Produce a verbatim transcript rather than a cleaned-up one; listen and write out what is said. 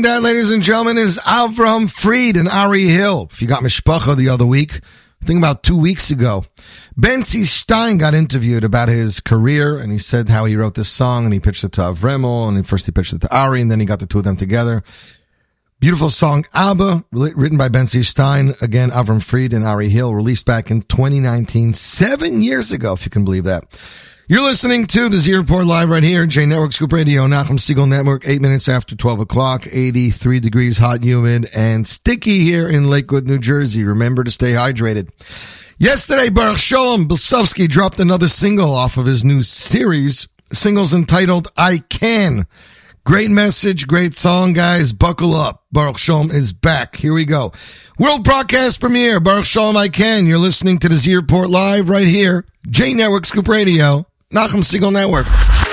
that, ladies and gentlemen, is Avram Fried and Ari Hill. If you got Mishpacha the other week, I think about two weeks ago, Bentzi Stein got interviewed about his career, and he said how he wrote this song, and he pitched it to Avremel, and first he pitched it to Ari, and then he got the two of them together. Beautiful song, Abba, written by Bentzi Stein. Again, Avram Fried and Ari Hill, released back in twenty nineteen, seven years ago, if you can believe that. You're listening to the Z Report live right here, J Network Scoop Radio, Nachum Segal Network, eight minutes after twelve o'clock, eighty-three degrees, hot, humid, and sticky here in Lakewood, New Jersey. Remember to stay hydrated. Yesterday, Baruch Shalom Bilsovsky dropped another single off of his new series. The single's entitled I Can. Great message, great song, guys. Buckle up. Baruch Shalom is back. Here we go. World broadcast premiere, Baruch Shalom I Can. You're listening to the Z Report live right here, J Network Scoop Radio, Nachum Segal Network.